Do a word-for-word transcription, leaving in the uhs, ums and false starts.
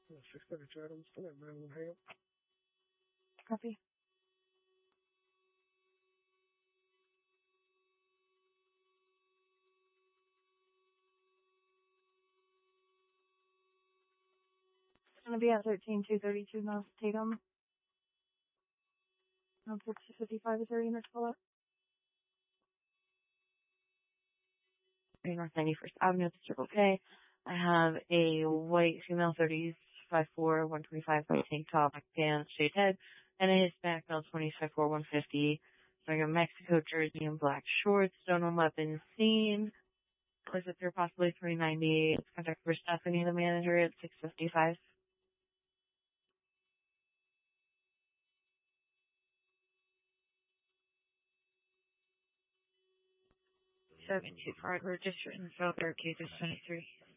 six thirty-two Adamston at nine one Hale. Copy. It's going to be at thirteen two thirty-two North Tatum. Um, six fifty-five is our unit pull up. North ninety-first Avenue at the Circle K. I have a white female thirty-five four, one twenty-five, white tank top, black pants, shaved head, and a Hispanic male twenty-five four, one fifty, wearing a Mexico jersey and black shorts, stolen weapons seen. Was it through possibly three ninety? Contact for Stephanie, the manager, at six fifty-five. seven two five registered in South Arcade twenty-three.